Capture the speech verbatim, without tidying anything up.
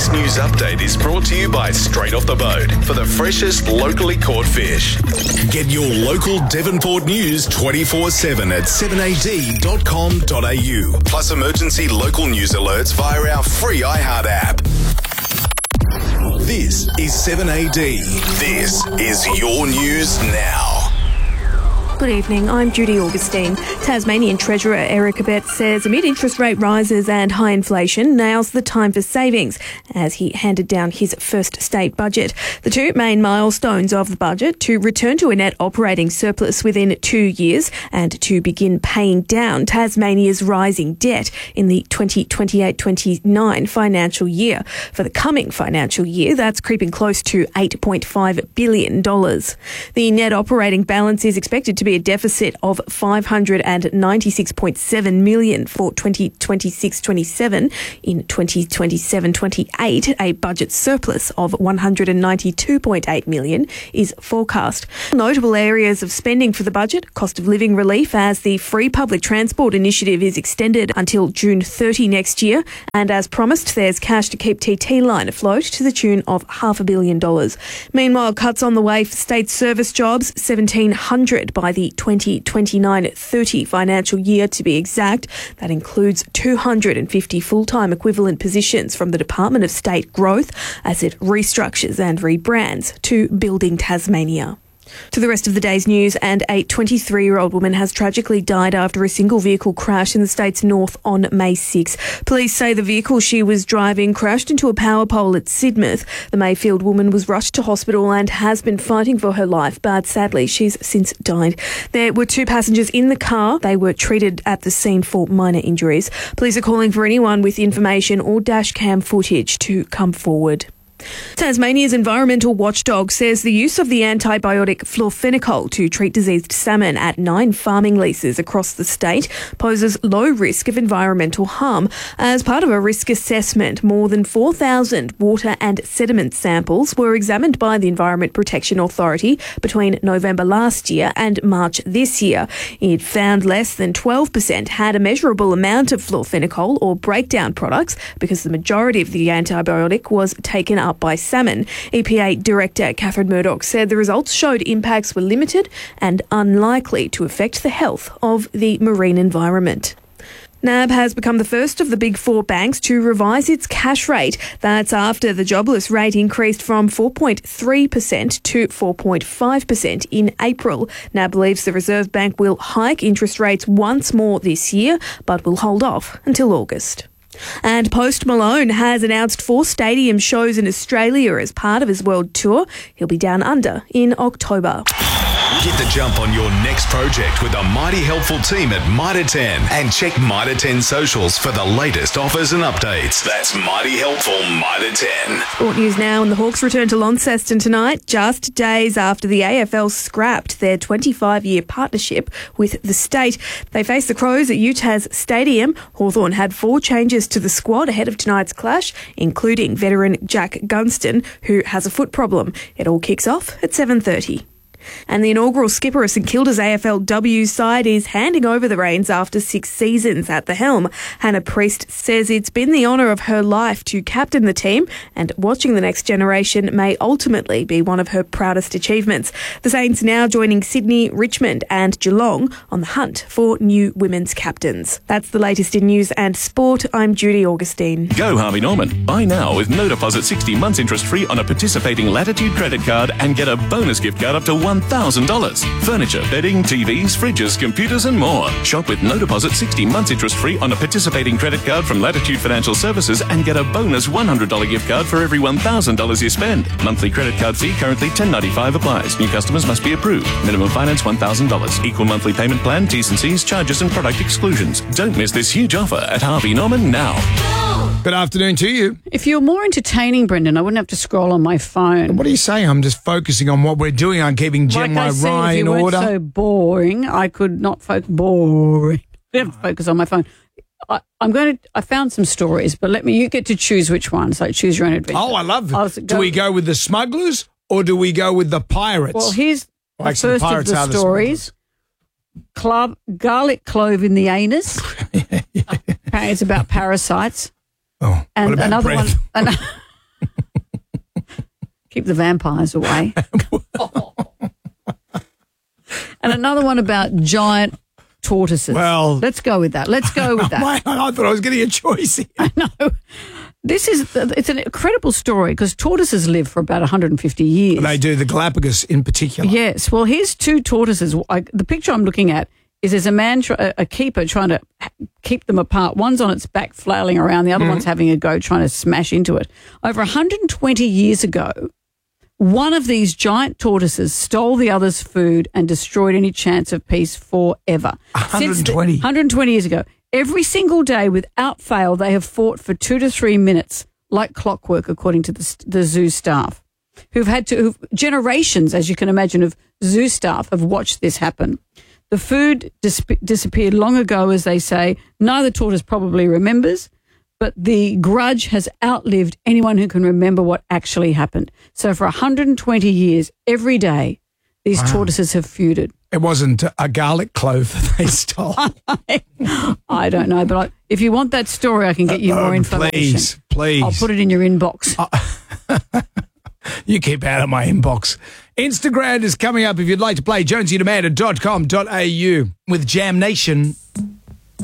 news update is brought to you by Straight Off the Boat for the freshest locally caught fish. Get your local Devonport news twenty-four seven at seven a d dot com dot a u. Plus emergency local news alerts via our free iHeart app. This is seven A D. This is your news now. Good evening, I'm Judy Augustine. Tasmanian Treasurer Eric Abetz says amid interest rate rises and high inflation, now's the time for savings as he handed down his first state budget. The two main milestones of the budget: to return to a net operating surplus within two years and to begin paying down Tasmania's rising debt in the twenty twenty-eight twenty-nine financial year. For the coming financial year, that's creeping close to eight point five billion dollars. The net operating balance is expected to be a deficit of five hundred ninety-six point seven million dollars for twenty twenty-six twenty-seven. In twenty twenty-seven twenty-eight, a budget surplus of one hundred ninety-two point eight million dollars is forecast. Notable areas of spending for the budget: cost of living relief as the free public transport initiative is extended until June thirtieth next year, and as promised, there's cash to keep T T Line afloat to the tune of half a billion dollars. Meanwhile, cuts on the way for state service jobs, seventeen hundred by the twenty twenty-nine thirty financial year to be exact. That includes two hundred fifty full-time equivalent positions from the Department of State Growth as it restructures and rebrands to Building Tasmania. To the rest of the day's news, and a twenty-three-year-old woman has tragically died after a single vehicle crash in the state's north on May sixth. Police say the vehicle she was driving crashed into a power pole at Sidmouth. The Mayfield woman was rushed to hospital and has been fighting for her life, but sadly she's since died. There were two passengers in the car. They were treated at the scene for minor injuries. Police are calling for anyone with information or dash cam footage to come forward. Tasmania's environmental watchdog says the use of the antibiotic florfenicol to treat diseased salmon at nine farming leases across the state poses low risk of environmental harm. As part of a risk assessment, more than four thousand water and sediment samples were examined by the Environment Protection Authority between November last year and March this year. It found less than twelve percent had a measurable amount of florfenicol or breakdown products because the majority of the antibiotic was taken up by salmon. E P A Director Catherine Murdoch said the results showed impacts were limited and unlikely to affect the health of the marine environment. NAB has become the first of the big four banks to revise its cash rate. That's after the jobless rate increased from four point three percent to four point five percent in April. NAB believes the Reserve Bank will hike interest rates once more this year, but will hold off until August. And Post Malone has announced four stadium shows in Australia as part of his world tour. He'll be down under in October. Get the jump on your next project with a mighty helpful team at Mitre ten, and check Mitre ten socials for the latest offers and updates. That's mighty helpful Mitre ten. Sport news now, and the Hawks return to Launceston tonight, just days after the A F L scrapped their twenty-five-year partnership with the state. They face the Crows at Utah's Stadium. Hawthorn had four changes to the squad ahead of tonight's clash, including veteran Jack Gunston, who has a foot problem. It all kicks off at seven thirty. And the inaugural skipper of St Kilda's A F L W side is handing over the reins after six seasons at the helm. Hannah Priest says it's been the honour of her life to captain the team, and watching the next generation may ultimately be one of her proudest achievements. The Saints now joining Sydney, Richmond and Geelong on the hunt for new women's captains. That's the latest in news and sport. I'm Judy Augustine. Go Harvey Norman. Buy now with no deposit, sixty months interest free on a participating Latitude credit card and get a bonus gift card up to one thousand dollars. Furniture, bedding, T Vs, fridges, computers and more. Shop with no deposit, sixty months interest free on a participating credit card from Latitude Financial Services and get a bonus one hundred dollars gift card for every one thousand dollars you spend. Monthly credit card fee currently ten dollars ninety-five applies. New customers must be approved. Minimum finance one thousand dollars. Equal monthly payment plan, T's and C's, charges and product exclusions. Don't miss this huge offer at Harvey Norman now. Good afternoon to you. If you're more entertaining, Brendan, I wouldn't have to scroll on my phone. What are you saying? I'm just focusing on what we're doing. I'm keeping Jen like I said, Rye if in you weren't order. so boring, I could not focus. Boring. I have to focus on my phone. I, I'm going to. I found some stories, but let me. You get to choose which one. So choose your own adventure. Oh, I love I'll it. go, Do we go with the smugglers or do we go with the pirates? Well, here's Like the some first of pirates the are the stories. Club garlic clove in the anus. Apparently, it's about parasites. Oh, And what about another breath? one. An- keep the vampires away. And another one about giant tortoises. Well- let's go with that. Let's go with that. Wait, I thought I was getting a choice here. I know. This is, it's an incredible story because tortoises live for about one hundred fifty years. They do, the Galapagos in particular. Yes. Well, here's two tortoises. I, the picture I'm looking at is there's a man, try, a keeper trying to keep them apart. One's on its back flailing around. The other mm-hmm. one's having a go trying to smash into it. Over one hundred twenty years ago, one of these giant tortoises stole the other's food and destroyed any chance of peace forever. one hundred twenty? Since the, one hundred twenty years ago. Every single day, without fail, they have fought for two to three minutes, like clockwork, according to the, the zoo staff, who've had to, who've, generations, as you can imagine, of zoo staff have watched this happen. The food dis- disappeared long ago, as they say. Neither tortoise probably remembers, but the grudge has outlived anyone who can remember what actually happened. So for one hundred twenty years, every day, these wow. tortoises have feuded. It wasn't a garlic clove that they stole. I don't know, but I, if you want that story, I can get you uh, more information. Please, please. I'll put it in your inbox. Uh, you keep out of my inbox. Instagram is coming up if you'd like to play jonesy demand dot com dot a u with Jam Nation.